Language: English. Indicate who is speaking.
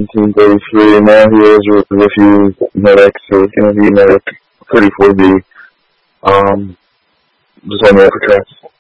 Speaker 1: 1733. Now he is with a refused medic, so he's going to be medic 34B. Just on the upper tracks.